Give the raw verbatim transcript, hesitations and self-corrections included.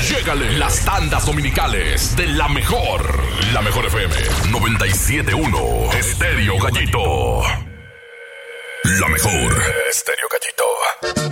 llégale. Las tandas dominicales de la mejor. La mejor F M noventa y siete punto uno. Estéreo Gallito. La mejor.